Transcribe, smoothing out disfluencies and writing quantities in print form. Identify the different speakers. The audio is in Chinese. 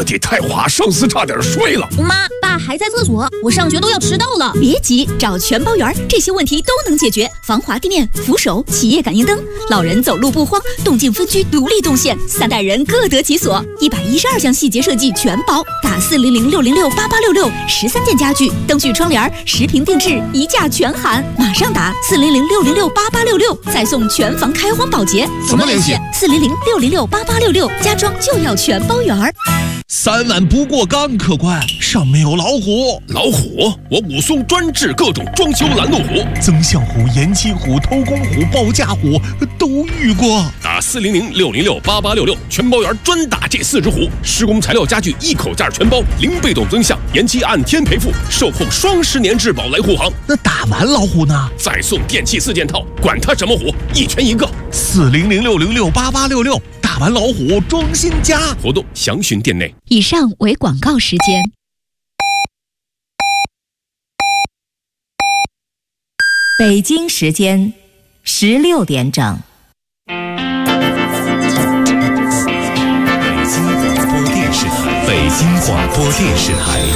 Speaker 1: 这得太滑，上司差点摔了。
Speaker 2: 妈，爸还在厕所，我上学都要迟到了。
Speaker 3: 别急，找全包园，这些问题都能解决。防滑地面、扶手、企业感应灯，老人走路不慌，动静分区独立动线，3代人各得其所。112项细节设计全包，打400-606-8866，13件家具、灯具、窗帘，10平定制，1价全含。马上打400-606-8866，再送全房开荒保洁。
Speaker 1: 怎么联系
Speaker 3: ？400-606-8866，家装就要全包园。
Speaker 4: 3万不过岗，客官，上面有老虎。
Speaker 1: 老虎？我武松专治各种装修拦路虎，
Speaker 4: 增象虎、延期虎、偷工虎、报价虎都遇过。
Speaker 1: 打400-606-8866，全包园专打这4只虎。施工材料家具1口价全包，零被动增项，延期按天赔付，售后双10年质保来护航。
Speaker 4: 那打完老虎呢？
Speaker 1: 再送电器4件套，管它什么虎，一拳一个。
Speaker 4: 400-606-8866，打完老虎装新家。
Speaker 1: 活动详询店内。
Speaker 3: 以上为广告时间。
Speaker 5: 北京时间16点整。
Speaker 6: 北京广播电视台。